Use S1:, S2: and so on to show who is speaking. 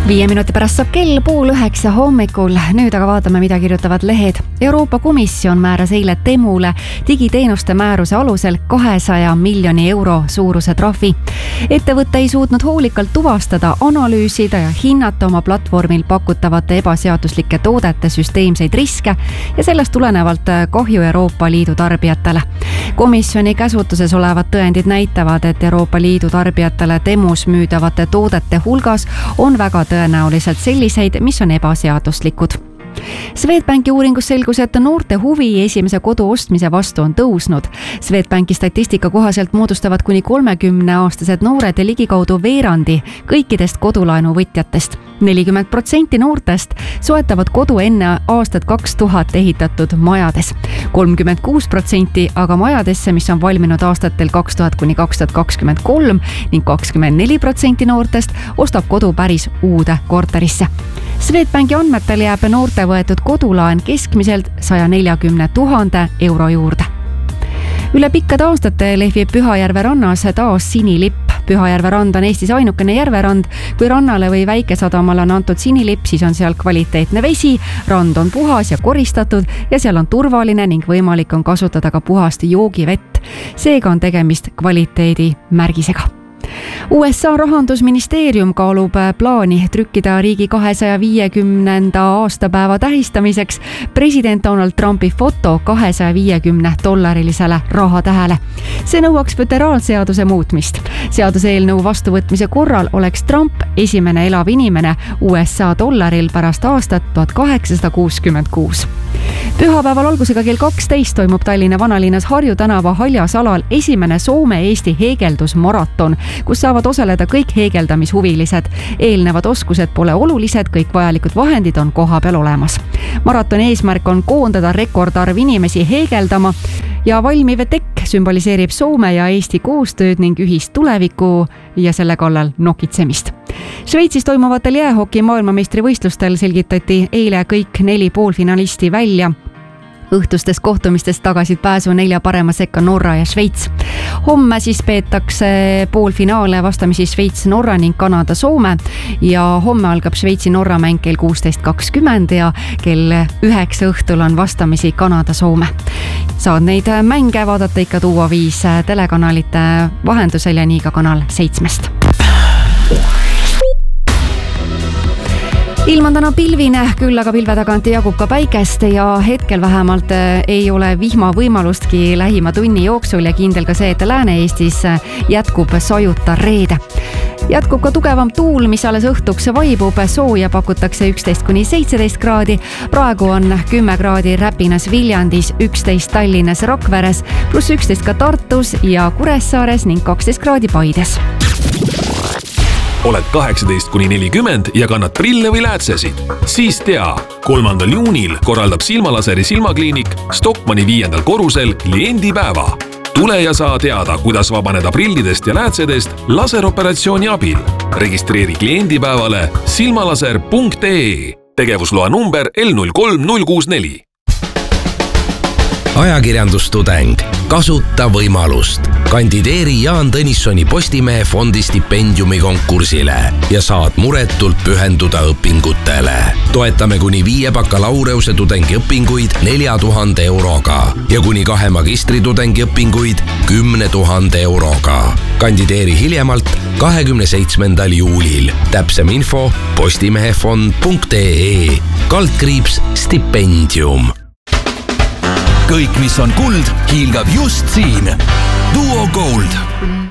S1: 5 minuti pärast saab kell 8:30 hommikul. Nüüd aga vaatame, mida kirjutavad lehed. Euroopa Komisjon määras eile Temule digiteenuste määruse alusel 200 miljoni euro suuruse trahvi. Ettevõte ei suutnud hoolikalt tuvastada, analüüsida ja hinnata oma platvormil pakutavate ebaseaduslike toodete süsteemseid riske ja sellest tulenevalt kahju Euroopa Liidu tarbijatele. Komisjoni käsutuses olevad tõendid näitavad, et Euroopa Liidu tarbijatele Temus müüdavate toodete hulgas on väga tõenäoliselt selliseid, mis on ebaseaduslikud. Swedbanki uuringus selgus, et noorte huvi esimese kodu ostmise vastu on tõusnud. Swedbanki statistika kohaselt moodustavad kuni 30-aastased noored ja ligikaudu veerandi kõikidest kodulaenu võtjatest. 40% noortest soetavad kodu enne aastat 2000 ehitatud majades. 36% aga majadesse, mis on valminud aastatel 2000 kuni 2023 ning 24% noortest ostab kodu päris uude korterisse. Swedbanki andmetel jääb noorte võetud kodulaen keskmiselt 140 000 euro juurde. Üle pikkade aastate lehvib Pühajärve rannas taas sinilipp. Pühajärve rand on Eestis ainukene järverand. Kui rannale või väikesadamale on antud sinilipp, siis on seal kvaliteetne vesi, rand on puhas ja koristatud ja seal on turvaline ning võimalik on kasutada ka puhast joogivett. Seega on tegemist kvaliteedi märgisega. USA rahandusministeerium kaalub plaani trükkida riigi 250. aastapäeva tähistamiseks president Donald Trumpi foto $250 rahatähele. See nõuaks föderaalseaduse muutmist. Seaduseelnõu vastuvõtmise korral oleks Trump esimene elav inimene USA dollaril pärast aastat 1866. Pühapäeval algusega kell 12 toimub Tallinna vanalinnas Harju tänava Haljasalal esimene Soome-Eesti heegeldusmaraton, kus saavad osaleda kõik heegeldamishuvilised. Eelnevad oskused pole olulised, kõik vajalikud vahendid on koha peal olemas. Maratoni eesmärk on koondada rekordarv inimesi heegeldama ja valmiv tekk sümboliseerib Soome ja Eesti koostööd ning ühist tulevikku ja selle kallal nokitsemist. Šveitsis toimuvatel jäähoki maailmameistrivõistlustel selgitati eile kõik 4 poolfinalisti välja. Õhtustest kohtumistest tagasid pääsu 4 parema sekka Norra ja Šveits. Homme siis peetakse poolfinaale vastamisi Šveits, Norra ning Kanada, Soome ja homme algab Šveitsi-Norra mäng kell 16.20 ja kell 9 õhtul on vastamisi Kanada, Soome. Saad neid mänge vaadata ikka Duo 5 telekanalite vahendusel ja nii ka kanal 7. Ilm on täna pilvine, küll aga pilve tagant jagub ka päikest ja hetkel vähemalt ei ole vihma võimalustki lähima tunni jooksul ja kindel ka see, et Lääne-Eestis jätkub sajuta reede. Jätkub ka tugevam tuul, mis alles õhtuks vaibub, sooja pakutakse 11-17 kraadi. Praegu on 10 kraadi Räpinas, Viljandis, 11 Tallinnas, Rakveres, pluss 11 ka Tartus ja Kuressaares ning 12 kraadi Paides.
S2: Oled 18-40 ja kannad prille või läätsesid? Siis tea, 3. juunil korraldab Silmalaseri silmakliinik Stockmanni 5. korrusel kliendipäeva. Tule ja saa teada, kuidas vabaneda prillidest ja läätsedest laseroperatsiooni abil. Registreeri kliendipäevale silmalaser.ee. Tegevusloa number L03064.
S3: Ajakirjandustudeng. Kasuta võimalust. Kandideeri Jaan Tõnissoni Postimehe fondi stipendiumi konkursile ja saad muretult pühenduda õpingutele. Toetame kuni 5 bakalaureuse tudengiõpinguid 4000 euroga ja kuni 2 magistritudengi õpinguid 10 000 euroga. Kandideeri hiljemalt 27. juulil. Täpsem info postimehefond.ee /stipendium.
S4: Kõik, mis on kuld, hiilgab just siin. Duo Gold.